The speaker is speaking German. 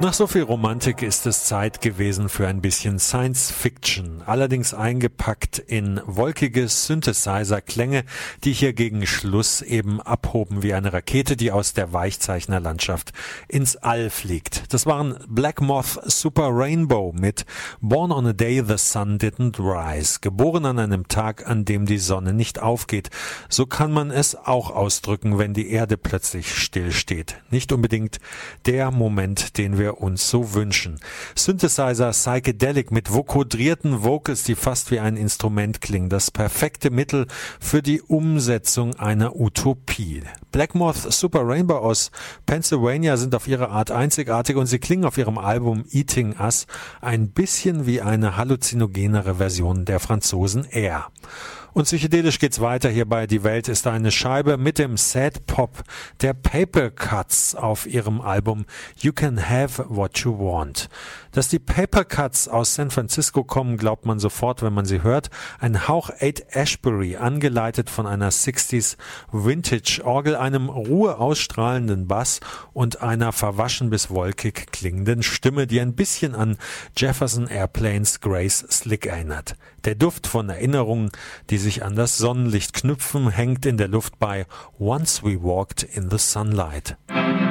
Nach so viel Romantik ist es Zeit gewesen für ein bisschen Science Fiction, allerdings eingepackt in wolkige Synthesizer-Klänge, die hier gegen Schluss eben abhoben wie eine Rakete, die aus der Weichzeichnerlandschaft ins All fliegt. Das waren Black Moth Super Rainbow mit Born on a Day the Sun Didn't Rise, geboren an einem Tag, an dem die Sonne nicht aufgeht. So kann man es auch ausdrücken, wenn die Erde plötzlich stillsteht. Nicht unbedingt der Moment, den wir uns so wünschen. Synthesizer Psychedelic mit vokodrierten Vocals, die fast wie ein Instrument klingen. Das perfekte Mittel für die Umsetzung einer Utopie. Black Moth Super Rainbow aus Pennsylvania sind auf ihre Art einzigartig und sie klingen auf ihrem Album Eating Us ein bisschen wie eine halluzinogenere Version der Franzosen Air. Und psychedelisch geht's weiter hier bei Die Welt ist eine Scheibe mit dem Sad Pop der Paper Cuts auf ihrem Album You Can Have What You Want. Dass die Paper Cuts aus San Francisco kommen, glaubt man sofort, wenn man sie hört. Ein Hauch Haight-Ashbury, angeleitet von einer 60s Vintage-Orgel, einem Ruhe ausstrahlenden Bass und einer verwaschen bis wolkig klingenden Stimme, die ein bisschen an Jefferson Airplanes Grace Slick erinnert. Der Duft von Erinnerungen, die sich an das Sonnenlicht knüpfen, hängt in der Luft bei Once We Walked in the Sunlight.